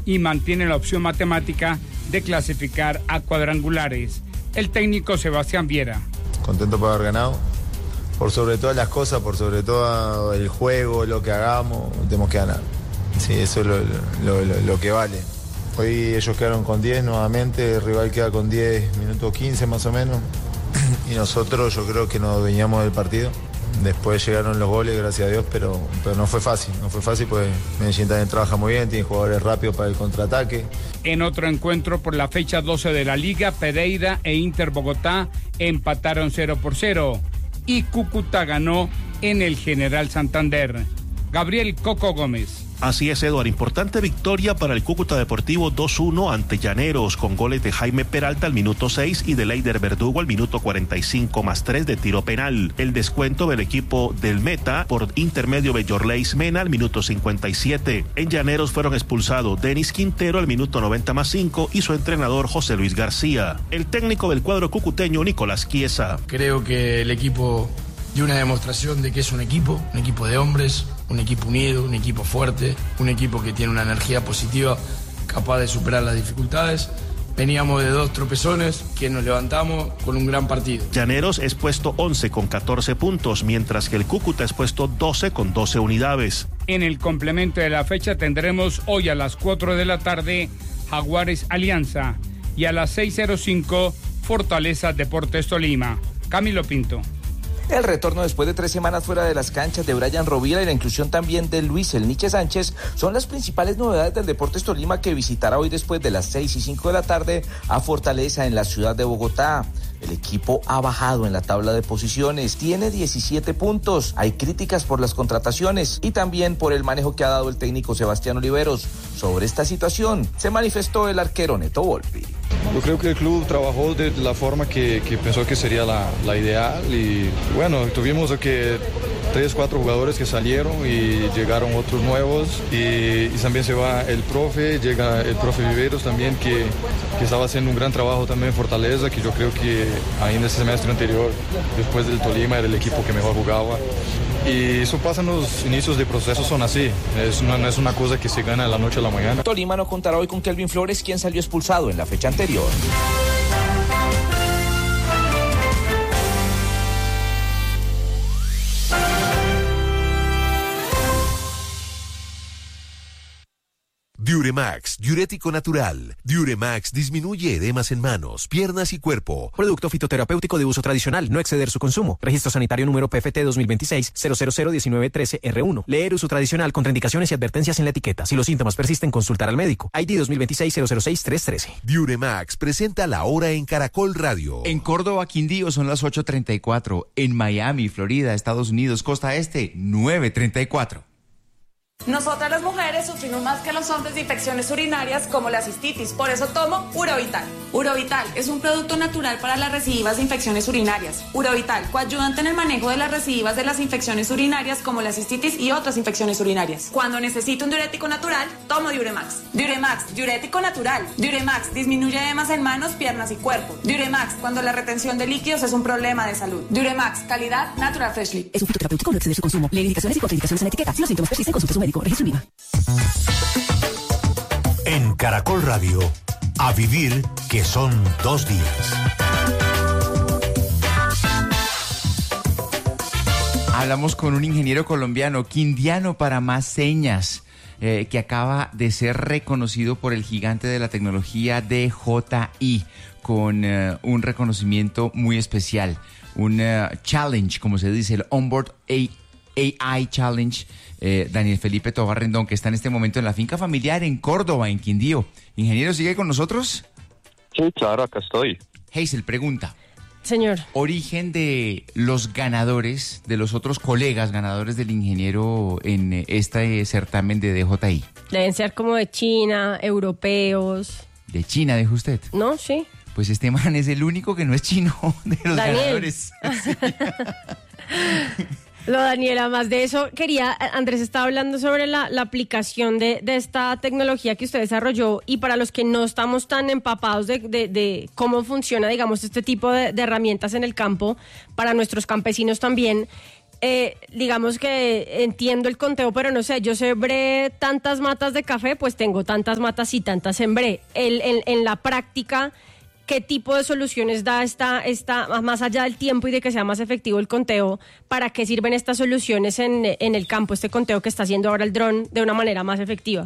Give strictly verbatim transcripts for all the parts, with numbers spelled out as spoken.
y mantiene la opción matemática de clasificar a cuadrangulares. El técnico Sebastián Viera. Contento por haber ganado. Por sobre todas las cosas, por sobre todo el juego, lo que hagamos, tenemos que ganar. Sí, eso es lo, lo, lo, lo que vale. Hoy ellos quedaron con diez nuevamente, el rival queda con diez minutos quince más o menos. Y nosotros yo creo que nos veníamos del partido. Después llegaron los goles, gracias a Dios, pero, pero no fue fácil. No fue fácil porque Medellín también trabaja muy bien, tiene jugadores rápidos para el contraataque. En otro encuentro por la fecha doce de la Liga, Pereira e Inter Bogotá empataron cero por cero. Y Cúcuta ganó en el General Santander. Gabriel Coco Gómez. Así es, Eduardo. Importante victoria para el Cúcuta Deportivo dos uno ante Llaneros, con goles de Jaime Peralta al minuto seis y de Leider Verdugo al minuto cuarenta y cinco más tres de tiro penal. El descuento del equipo del Meta por intermedio de Yorleis Mena al minuto cincuenta y siete. En Llaneros fueron expulsados Denis Quintero al minuto noventa más cinco y su entrenador José Luis García. El técnico del cuadro cucuteño, Nicolás Chiesa. Creo que el equipo dio una demostración de que es un equipo, un equipo de hombres, un equipo unido, un equipo fuerte, un equipo que tiene una energía positiva, capaz de superar las dificultades. Veníamos de dos tropezones que nos levantamos con un gran partido. Llaneros es puesto once con catorce puntos, mientras que el Cúcuta es puesto doce con doce unidades. En el complemento de la fecha tendremos hoy a las cuatro de la tarde Jaguares Alianza y a las seis cero cinco Fortaleza Deportes Tolima. Camilo Pinto. El retorno después de tres semanas fuera de las canchas de Brian Rovira y la inclusión también de Luis El Niche Sánchez son las principales novedades del Deportes Tolima, que visitará hoy después de las seis y cinco de la tarde a Fortaleza en la ciudad de Bogotá. El equipo ha bajado en la tabla de posiciones, tiene diecisiete puntos. Hay críticas por las contrataciones y también por el manejo que ha dado el técnico Sebastián Oliveros. Sobre esta situación se manifestó el arquero Neto Volpi. Yo creo que el club trabajó de la forma que, que pensó que sería la, la ideal y bueno, tuvimos que tres, cuatro jugadores que salieron y llegaron otros nuevos y, y también se va el profe, llega el profe Viveros también que, que estaba haciendo un gran trabajo también en Fortaleza, que yo creo que ahí en ese semestre anterior, después del Tolima, era el equipo que mejor jugaba. Y eso pasa en los inicios de proceso, son así, es una, no es una cosa que se gana de la noche a la mañana. Tolima no contará hoy con Kelvin Flores, quien salió expulsado en la fecha anterior. Diuremax, diurético natural. Diuremax disminuye edemas en manos, piernas y cuerpo. Producto fitoterapéutico de uso tradicional, no exceder su consumo. Registro sanitario número P F T dos mil veintiséis cero cero cero diecinueve trece R uno. Leer uso tradicional, contraindicaciones y advertencias en la etiqueta. Si los síntomas persisten, consultar al médico. I D dos mil veintiséis cero cero seis tres trece. Diuremax presenta la hora en Caracol Radio. En Córdoba, Quindío son las ocho treinta y cuatro. En Miami, Florida, Estados Unidos, costa este, nueve treinta y cuatro. Nosotras las mujeres sufrimos más que los hombres de infecciones urinarias como la cistitis, por eso tomo Urovital. Urovital es un producto natural para las recidivas de infecciones urinarias. Urovital coayudante en el manejo de las recidivas de las infecciones urinarias como la cistitis y otras infecciones urinarias. Cuando necesito un diurético natural, tomo Diuremax. Diuremax, diurético natural. Diuremax disminuye edemas en manos, piernas y cuerpo. Diuremax, cuando la retención de líquidos es un problema de salud. Diuremax, calidad Natural Freshly. Es un fitoterapéutico, no exceder su consumo. Lee indicaciones y contraindicaciones en la etiqueta. Si los síntomas persisten, consulte a su médico. Registro Viva. En Caracol Radio, a vivir que son dos días. Hablamos con un ingeniero colombiano, quindiano para más señas, eh, que acaba de ser reconocido por el gigante de la tecnología D J I con uh, un reconocimiento muy especial, un uh, challenge, como se dice, el Onboard A I Challenge. Eh, Daniel Felipe Tovar Rendón, que está en este momento en la finca familiar en Córdoba, en Quindío. Ingeniero, ¿sigue con nosotros? Sí, claro, acá estoy. Hazel pregunta. Señor. Origen de los ganadores, de los otros colegas ganadores del ingeniero en este certamen de D J I. Deben ser como de China, europeos. ¿De China, dijo usted? No, sí. Pues este man es el único que no es chino de los Daniel. ganadores. Sí. Lo, Daniela, más de eso, quería, Andrés estaba hablando sobre la, la aplicación de, de esta tecnología que usted desarrolló, y para los que no estamos tan empapados de, de, de cómo funciona, digamos, este tipo de, de herramientas en el campo, para nuestros campesinos también, eh, digamos que entiendo el conteo, pero no sé, yo sembré tantas matas de café, pues tengo tantas matas y tantas sembré. El, en, en la práctica, ¿qué tipo de soluciones da esta, esta, más allá del tiempo y de que sea más efectivo el conteo? ¿Para qué sirven estas soluciones en, en el campo, este conteo que está haciendo ahora el dron de una manera más efectiva?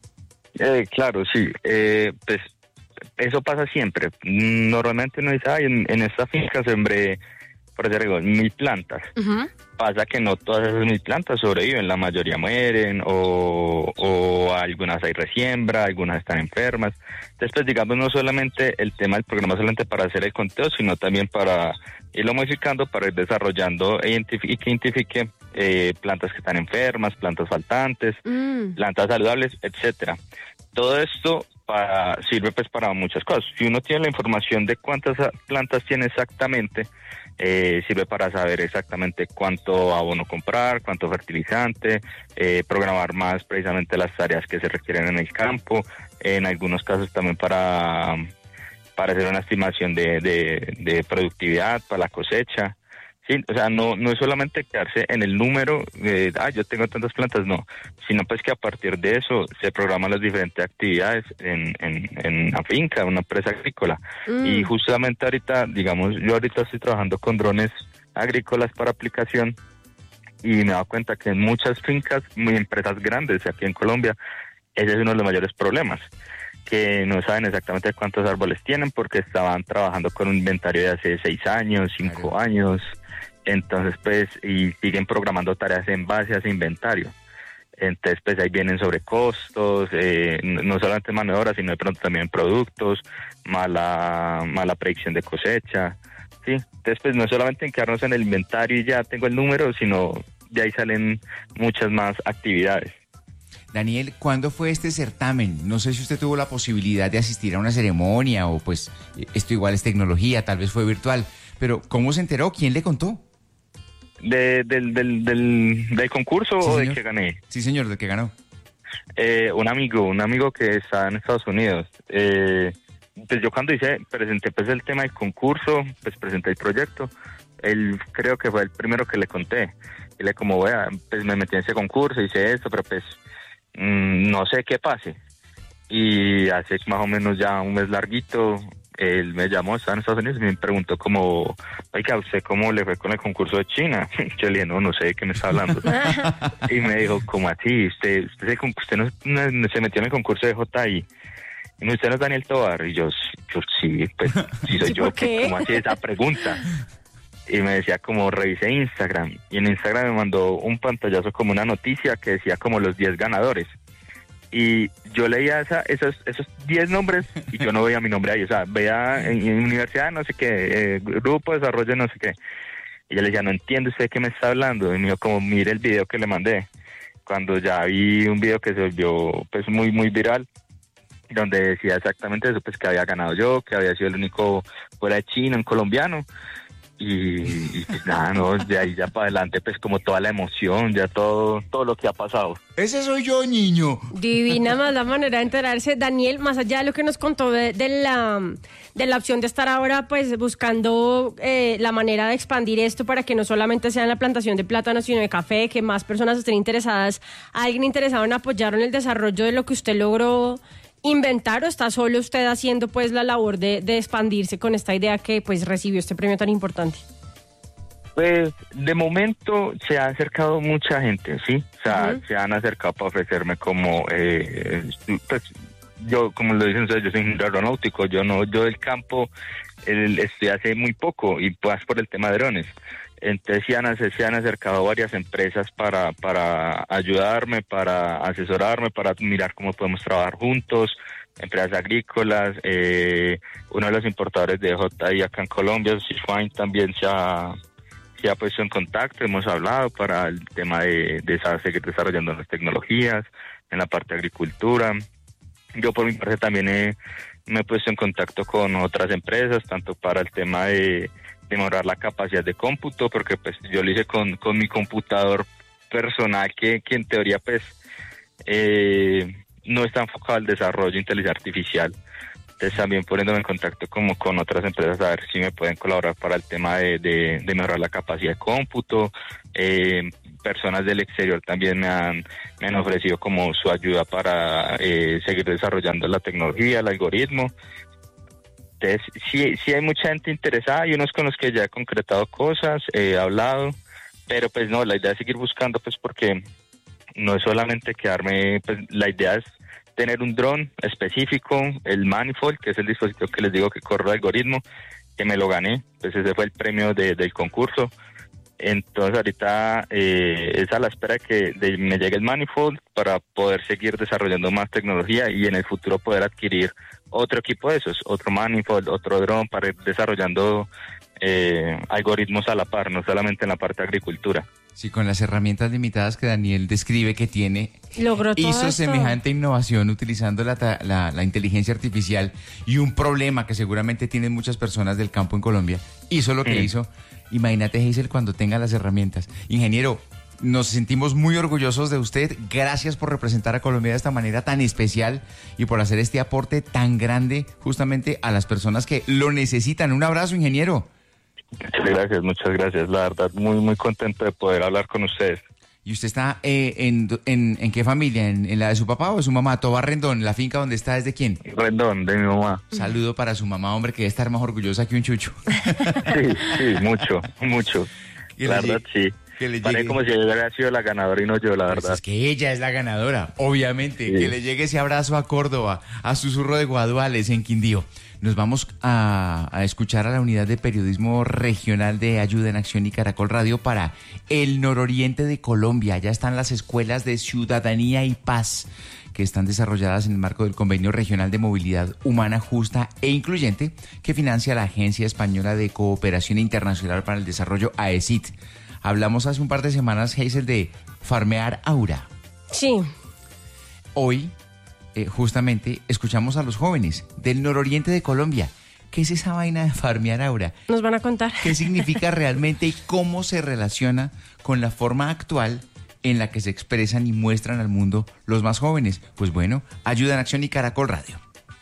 Eh, claro, sí. Eh, pues eso pasa siempre. Normalmente uno dice, ay, en, en esta finca sembré, por decir algo, mil plantas. Uh-huh. Pasa que no todas esas mil plantas sobreviven, la mayoría mueren o, o algunas hay resiembra, algunas están enfermas. Entonces, pues digamos, no solamente el tema del programa solamente para hacer el conteo, sino también para irlo modificando, para ir desarrollando e identifi- y que identifique eh, plantas que están enfermas, plantas faltantes, mm. plantas saludables, etcétera. Todo esto para, sirve pues para muchas cosas. Si uno tiene la información de cuántas plantas tiene exactamente, Eh, sirve para saber exactamente cuánto abono comprar, cuánto fertilizante, eh, programar más precisamente las tareas que se requieren en el campo, en algunos casos también para, para hacer una estimación de, de, de productividad para la cosecha. Sí, o sea, no, no es solamente quedarse en el número de, ah, yo tengo tantas plantas, no, sino pues que a partir de eso se programan las diferentes actividades en, en, en la finca, en una empresa agrícola. Mm. Y justamente ahorita, digamos, yo ahorita estoy trabajando con drones agrícolas para aplicación y me he dado cuenta que en muchas fincas, muy empresas grandes aquí en Colombia, ese es uno de los mayores problemas, que no saben exactamente cuántos árboles tienen porque estaban trabajando con un inventario de hace seis años, cinco claro. años. Entonces, pues, y siguen programando tareas en base a ese inventario. Entonces, pues, ahí vienen sobrecostos, eh, no solamente mano de obra, sino de pronto también productos, mala mala predicción de cosecha, ¿sí? Entonces, pues, no solamente en quedarnos en el inventario y ya tengo el número, sino de ahí salen muchas más actividades. Daniel, ¿cuándo fue este certamen? No sé si usted tuvo la posibilidad de asistir a una ceremonia o, pues, esto igual es tecnología, tal vez fue virtual, pero ¿cómo se enteró? ¿Quién le contó? De, del, del, del, del concurso sí, o de que gané. Sí, señor, de que ganó. Eh, un amigo, un amigo que está en Estados Unidos. Eh, pues yo cuando hice, presenté pues el tema del concurso, pues presenté el proyecto. Él creo que fue el primero que le conté. Y le como, vea, pues me metí en ese concurso, hice esto, pero pues mmm, no sé qué pase. Y hace más o menos ya un mes larguito, él me llamó, estaba en Estados Unidos y me preguntó como, oiga, ¿usted cómo le fue con el concurso de China? Yo le dije, no, no sé de qué me está hablando. Y me dijo, ¿cómo así? ¿Usted usted, se, usted no, no se metió en el concurso de J I? Y me dijo, ¿usted no es Daniel Tovar? Y yo, yo sí, pues, sí soy yo, que, ¿cómo así esa pregunta? Y me decía como, revisé Instagram. Y en Instagram me mandó un pantallazo como una noticia que decía como los diez ganadores. Y yo leía esa, esos esos diez nombres y yo no veía mi nombre ahí, o sea, veía en, en universidad no sé qué, eh, grupo de desarrollo no sé qué. Y yo le decía, no entiendo usted de qué me está hablando. Y me dijo, como, mire el video que le mandé. Cuando ya vi un video que se volvió pues muy, muy viral, donde decía exactamente eso, pues que había ganado yo, que había sido el único fuera de China, un colombiano. Y, y pues nada, no, de ahí ya para adelante, pues como toda la emoción, ya todo todo lo que ha pasado. Ese soy yo, niño. Divina más la manera de enterarse. Daniel, más allá de lo que nos contó de, de la de la opción de estar ahora pues buscando eh, la manera de expandir esto para que no solamente sea en la plantación de plátano, sino de café, que más personas estén interesadas, alguien interesado en apoyar en el desarrollo de lo que usted logró inventar, o está solo usted haciendo pues la labor de, de expandirse con esta idea que pues recibió este premio tan importante? Pues de momento se ha acercado mucha gente, ¿sí? O sea, uh-huh. se han acercado para ofrecerme como, eh, pues yo, como lo dicen ustedes, yo soy ingeniero aeronáutico, yo no, yo del campo el, estoy hace muy poco y pues por el tema de drones. Entonces se han, se han acercado varias empresas para, para ayudarme, para asesorarme, para mirar cómo podemos trabajar juntos, empresas agrícolas, eh, uno de los importadores de J I acá en Colombia, Sifine, también se ha, se ha puesto en contacto, hemos hablado para el tema de, de seguir desarrollando las tecnologías, en la parte de agricultura. Yo por mi parte también he, me he puesto en contacto con otras empresas, tanto para el tema de mejorar la capacidad de cómputo, porque pues yo lo hice con, con mi computador personal que, que en teoría pues eh, no está enfocado al desarrollo de inteligencia artificial. Entonces también poniéndome en contacto como con otras empresas a ver si me pueden colaborar para el tema de, de, de mejorar la capacidad de cómputo. Eh, personas del exterior también me han, me han ofrecido como su ayuda para eh, seguir desarrollando la tecnología, el algoritmo. Entonces sí, sí hay mucha gente interesada, hay unos con los que ya he concretado cosas, he hablado, pero pues no, la idea es seguir buscando, pues porque no es solamente quedarme, pues la idea es tener un dron específico, el Manifold, que es el dispositivo que les digo que corre el algoritmo, que me lo gané, pues ese fue el premio de, del concurso. Entonces ahorita eh, es a la espera que de, me llegue el Manifold para poder seguir desarrollando más tecnología y en el futuro poder adquirir otro equipo de esos, otro Manifold, otro dron para ir desarrollando eh, algoritmos a la par, no solamente en la parte de agricultura. Sí, con las herramientas limitadas que Daniel describe que tiene, logró todo hizo esto. semejante innovación utilizando la, la, la inteligencia artificial y un problema que seguramente tienen muchas personas del campo en Colombia. Hizo lo que mm. hizo. Imagínate, Hazel, cuando tenga las herramientas. Ingeniero, nos sentimos muy orgullosos de usted. Gracias por representar a Colombia de esta manera tan especial y por hacer este aporte tan grande justamente a las personas que lo necesitan. Un abrazo, ingeniero. Muchas gracias, muchas gracias. La verdad, muy, muy contento de poder hablar con ustedes. ¿Y usted está eh, en, en, en qué familia? ¿En, ¿En la de su papá o de su mamá? Tobar Rendón, ¿la finca donde está es de quién? Rendón, de mi mamá. Saludo para su mamá, hombre, que debe estar más orgullosa que un chucho. Sí, sí, mucho, mucho. La verdad, sí. Que le Parece llegue... como si ella hubiera sido la ganadora y no yo, la pues verdad. Es que ella es la ganadora, obviamente. Sí. Que le llegue ese abrazo a Córdoba, a Susurro de Guaduales en Quindío. Nos vamos a, a escuchar a la unidad de periodismo regional de Ayuda en Acción y Caracol Radio para el nororiente de Colombia. Ya están las escuelas de ciudadanía y paz que están desarrolladas en el marco del Convenio Regional de Movilidad Humana Justa e Incluyente que financia la Agencia Española de Cooperación Internacional para el Desarrollo, A E S I T. Hablamos hace un par de semanas, Hazel, de Farmear Aura. Sí. Hoy, eh, justamente, escuchamos a los jóvenes del nororiente de Colombia. ¿Qué es esa vaina de Farmear Aura? Nos van a contar. ¿Qué significa realmente y cómo se relaciona con la forma actual en la que se expresan y muestran al mundo los más jóvenes? Pues bueno, Ayuda en Acción y Caracol Radio.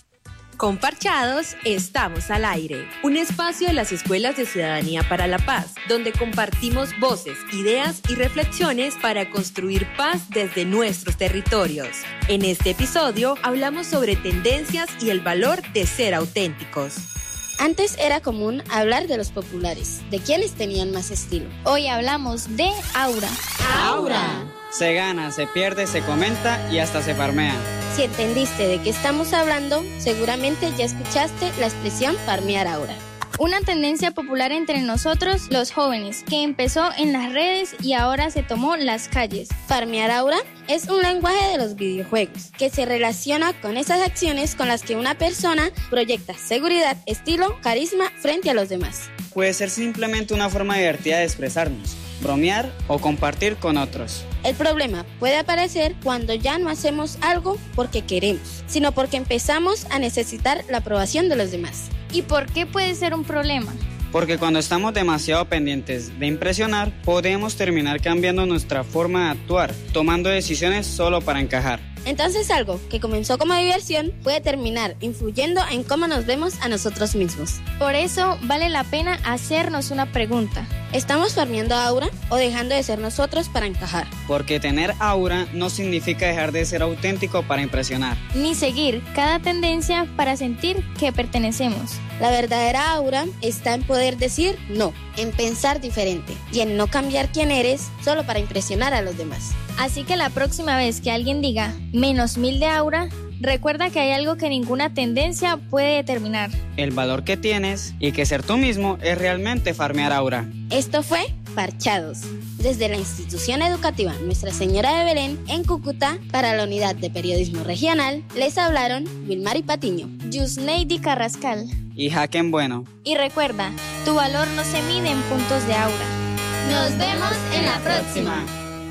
Con Parchados estamos al aire, un espacio de las escuelas de ciudadanía para la paz, donde compartimos voces, ideas y reflexiones para construir paz desde nuestros territorios. En este episodio hablamos sobre tendencias y el valor de ser auténticos. Antes era común hablar de los populares, de quienes tenían más estilo. Hoy hablamos de aura. ¡Aura! Se gana, se pierde, se comenta y hasta se farmea. Si entendiste de qué estamos hablando, seguramente ya escuchaste la expresión farmear aura. Una tendencia popular entre nosotros, los jóvenes, que empezó en las redes y ahora se tomó las calles. Farmear aura es un lenguaje de los videojuegos que se relaciona con esas acciones con las que una persona proyecta seguridad, estilo, carisma frente a los demás. Puede ser simplemente una forma divertida de expresarnos, bromear o compartir con otros. El problema puede aparecer cuando ya no hacemos algo porque queremos, sino porque empezamos a necesitar la aprobación de los demás. ¿Y por qué puede ser un problema? Porque cuando estamos demasiado pendientes de impresionar, podemos terminar cambiando nuestra forma de actuar, tomando decisiones solo para encajar. Entonces algo que comenzó como diversión puede terminar influyendo en cómo nos vemos a nosotros mismos. Por eso vale la pena hacernos una pregunta. ¿Estamos farmeando aura o dejando de ser nosotros para encajar? Porque tener aura no significa dejar de ser auténtico para impresionar. Ni seguir cada tendencia para sentir que pertenecemos. La verdadera aura está en poder decir no, en pensar diferente y en no cambiar quién eres solo para impresionar a los demás. Así que la próxima vez que alguien diga menos mil de aura, recuerda que hay algo que ninguna tendencia puede determinar. El valor que tienes y que ser tú mismo es realmente farmear aura. Esto fue Parchados, desde la institución educativa Nuestra Señora de Belén en Cúcuta, para la unidad de periodismo regional, les hablaron Wilmary Patiño, Yusneidi Carrascal y Jaquem Bueno. Y recuerda, tu valor no se mide en puntos de aura. Nos vemos en la próxima.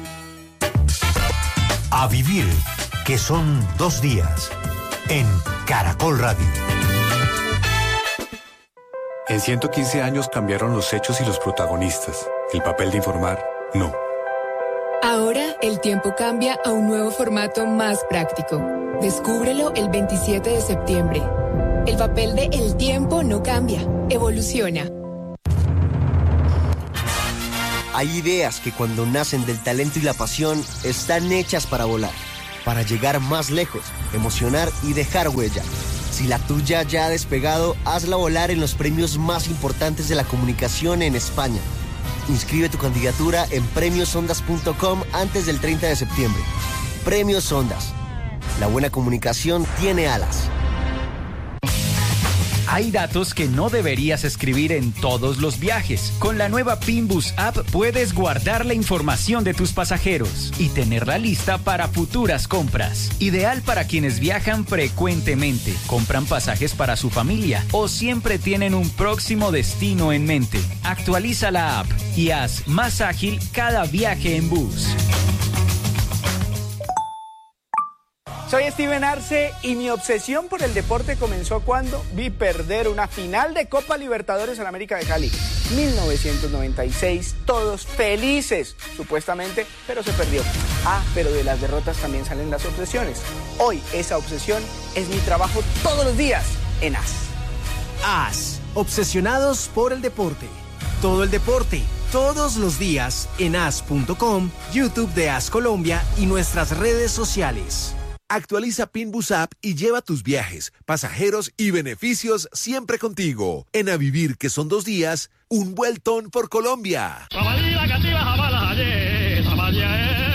A vivir, que son dos días, en Caracol Radio. En ciento quince años cambiaron los hechos y los protagonistas. El papel de informar, no. Ahora el tiempo cambia a un nuevo formato más práctico. Descúbrelo el veintisiete de septiembre. El papel de El Tiempo no cambia, evoluciona. Hay ideas que cuando nacen del talento y la pasión están hechas para volar, para llegar más lejos, emocionar y dejar huella. Si la tuya ya ha despegado, hazla volar en los premios más importantes de la comunicación en España. Inscribe tu candidatura en premios ondas punto com antes del treinta de septiembre. Premios Ondas. La buena comunicación tiene alas. Hay datos que no deberías escribir en todos los viajes. Con la nueva Pinbus App puedes guardar la información de tus pasajeros y tenerla lista para futuras compras. Ideal para quienes viajan frecuentemente, compran pasajes para su familia o siempre tienen un próximo destino en mente. Actualiza la app y haz más ágil cada viaje en bus. Soy Steven Arce y mi obsesión por el deporte comenzó cuando vi perder una final de Copa Libertadores en América de Cali. mil novecientos noventa y seis, todos felices, supuestamente, pero se perdió. Ah, pero de las derrotas también salen las obsesiones. Hoy esa obsesión es mi trabajo todos los días en A S. A S, obsesionados por el deporte. Todo el deporte, todos los días en A S punto com, YouTube de A S Colombia y nuestras redes sociales. Actualiza Pinbus App y lleva tus viajes, pasajeros y beneficios siempre contigo. En A Vivir, que son dos días, un vueltón por Colombia.